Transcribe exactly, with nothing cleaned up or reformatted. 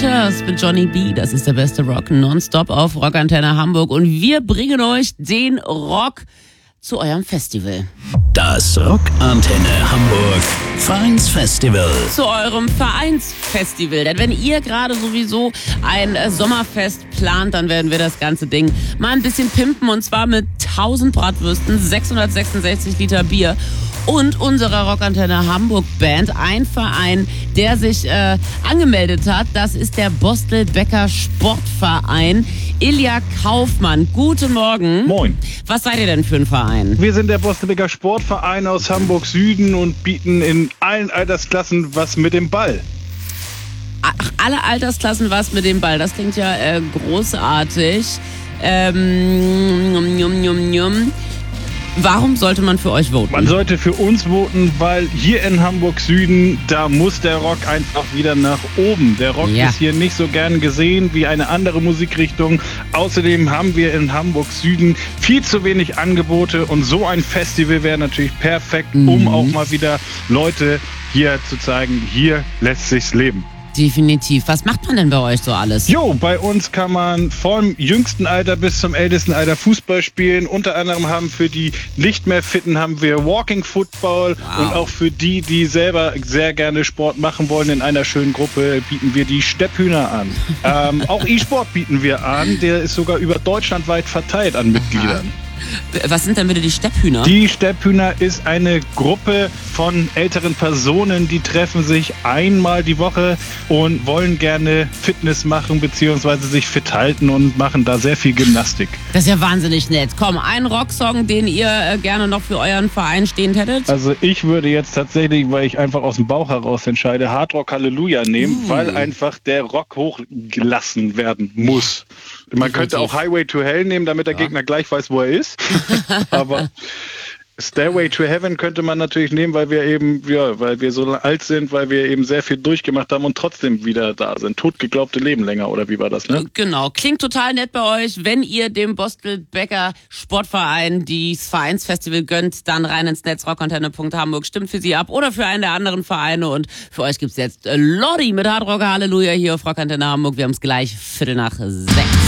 Peters mit Johnny B. Das ist der beste Rock nonstop auf Rockantenne Hamburg. Und wir bringen euch den Rock zu eurem Festival. Das Rockantenne Hamburg Vereinsfestival. Zu eurem Vereinsfestival. Denn wenn ihr gerade sowieso ein Sommerfest plant, dann werden wir das ganze Ding mal ein bisschen pimpen. Und zwar mit tausend Bratwürsten, sechshundertsechsundsechzig Liter Bier und unserer Rockantenne Hamburg Band. Ein Verein, der sich äh, angemeldet hat. Das ist der Bostelbecker Sportverein. Ilja Kaufmann, guten Morgen. Moin. Was seid ihr denn für ein Verein? Wir sind der Bostelbecker Sportverein aus Hamburg Süden und bieten in allen Altersklassen was mit dem Ball. Ach, alle Altersklassen was mit dem Ball. Das klingt ja äh, großartig. Ähm, njum, njum, njum, njum. Warum sollte man für euch voten? Man sollte für uns voten, weil hier in Hamburg Süden, da muss der Rock einfach wieder nach oben. Der Rock Ja. ist hier nicht so gern gesehen wie eine andere Musikrichtung. Außerdem haben wir in Hamburg Süden viel zu wenig Angebote und so ein Festival wäre natürlich perfekt, um Mhm. auch mal wieder Leute hier zu zeigen, hier lässt sich's leben. Definitiv. Was macht man denn bei euch so alles? Jo, bei uns kann man vom jüngsten Alter bis zum ältesten Alter Fußball spielen. Unter anderem haben für die nicht mehr Fitten haben wir Walking Football. Wow. Und auch für die, die selber sehr gerne Sport machen wollen, in einer schönen Gruppe bieten wir die Stepphühner an. ähm, auch E-Sport bieten wir an. Der ist sogar über deutschlandweit verteilt an Mitgliedern. Was sind denn bitte die Stepphühner? Die Stepphühner ist eine Gruppe von älteren Personen, die treffen sich einmal die Woche und wollen gerne Fitness machen bzw. sich fit halten und machen da sehr viel Gymnastik. Das ist ja wahnsinnig nett. Komm, ein Rocksong, den ihr äh, gerne noch für euren Verein stehend hättet? Also ich würde jetzt tatsächlich, weil ich einfach aus dem Bauch heraus entscheide, Hard Rock Halleluja nehmen, Uh. weil einfach der Rock hochgelassen werden muss. Man könnte auch Highway to Hell nehmen, damit der Ja. Gegner gleich weiß, wo er ist. Aber Stairway to Heaven könnte man natürlich nehmen, weil wir eben, ja, weil wir so alt sind, weil wir eben sehr viel durchgemacht haben und trotzdem wieder da sind. Totgeglaubte leben länger, oder wie war das, ne? Genau, klingt total nett bei euch. Wenn ihr dem Bostelbecker Sportverein das Vereinsfestival gönnt, dann rein ins Netz rockantenne punkt hamburg, stimmt für sie ab oder für einen der anderen Vereine. Und für euch gibt's jetzt äh, Lordi mit Hard Rock Halleluja hier auf Rockantenne Hamburg. Wir haben es gleich Viertel nach sechs.